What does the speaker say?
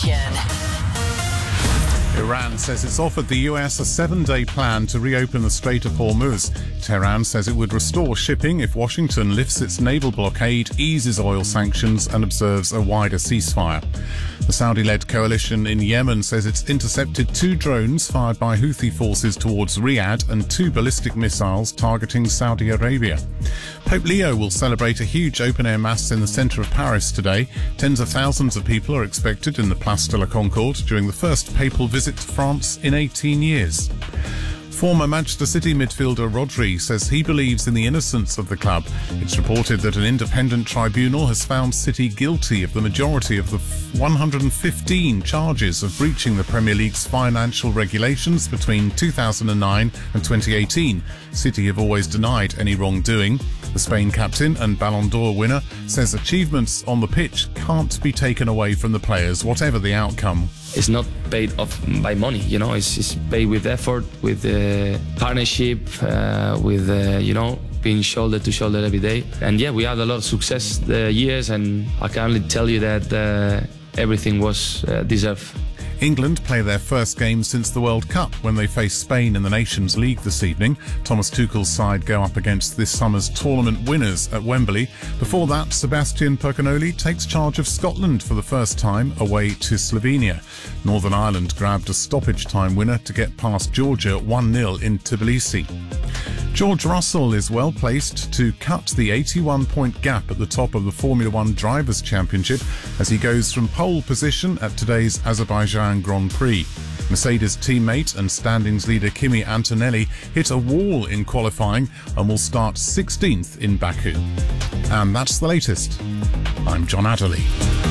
Iran says it's offered the US a 7-day plan to reopen the Strait of Hormuz. Tehran says it would restore shipping if Washington lifts its naval blockade, eases oil sanctions and observes a wider ceasefire. The Saudi-led coalition in Yemen says it's intercepted 2 drones fired by Houthi forces towards Riyadh and 2 ballistic missiles targeting Saudi Arabia. Pope Leo will celebrate a huge open-air mass in the centre of Paris today. Tens of thousands of people are expected in the Place de la Concorde during the first papal visit to France in 18 years. Former Manchester City midfielder Rodri says he believes in the innocence of the club. It's reported that an independent tribunal has found City guilty of the majority of the 115 charges of breaching the Premier League's financial regulations between 2009 and 2018. City have always denied any wrongdoing. The Spain captain and Ballon d'Or winner says achievements on the pitch can't be taken away from the players, whatever the outcome. It's not paid off by money, it's paid with effort, with partnership, with being shoulder to shoulder every day. And yeah, we had a lot of success the years, and I can only tell you that everything was deserved. England play their first game since the World Cup when they face Spain in the Nations League this evening. Thomas Tuchel's side go up against this summer's tournament winners at Wembley. Before that, Sebastian Percanoli takes charge of Scotland for the first time away to Slovenia. Northern Ireland grabbed a stoppage time winner to get past Georgia 1-0 in Tbilisi. George Russell is well placed to cut the 81-point gap at the top of the Formula One Drivers' Championship as he goes from pole position at today's Azerbaijan Grand Prix. Mercedes teammate and standings leader Kimi Antonelli hit a wall in qualifying and will start 16th in Baku. And that's the latest. I'm John Adderley.